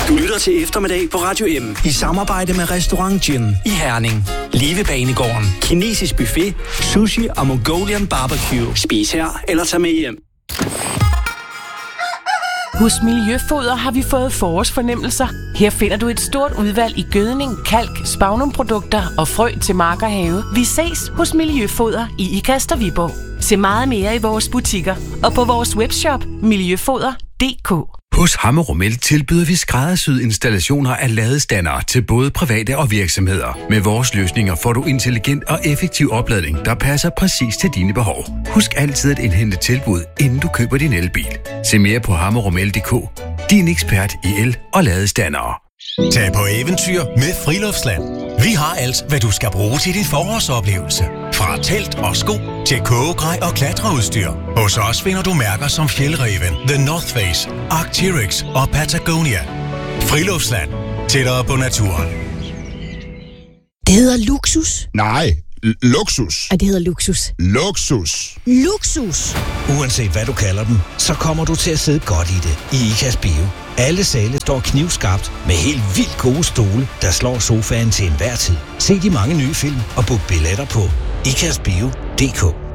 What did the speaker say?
Du lytter til eftermiddag på Radio M i samarbejde med Restaurant Gin i Herning, Livebanegården, kinesisk buffet, sushi og Mongolian barbecue. Spis her eller tag med hjem. Hos Miljøfoder har vi fået forårsfornemmelser. Her finder du et stort udvalg i gødning, kalk, spagnumprodukter og frø til mark og have. Vi ses hos Miljøfoder i Ikast og Viborg. Se meget mere i vores butikker og på vores webshop miljøfoder.dk. Hos Hammer & Mælk tilbyder vi skræddersyede installationer af ladestandere til både private og virksomheder. Med vores løsninger får du intelligent og effektiv opladning, der passer præcis til dine behov. Husk altid at indhente tilbud, inden du køber din elbil. Se mere på hammerogmælk.dk. Din ekspert i el- og ladestandere. Tag på eventyr med Friluftsland. Vi har alt, hvad du skal bruge til din forårsoplevelse. Fra telt og sko til kogegrej og klatreudstyr. Hos os finder du mærker som Fjällräven, The North Face, Arc'teryx og Patagonia. Friluftsland. Tættere på naturen. Det hedder luksus. Nej, luksus. Og det hedder luksus. Luksus. Luksus. Uanset hvad du kalder den, så kommer du til at sidde godt i det i Ikast Bio. Alle sale står knivskarpt med helt vildt gode stole, der slår sofaen til enhver tid. Se de mange nye film og book billetter på ikastbio.dk.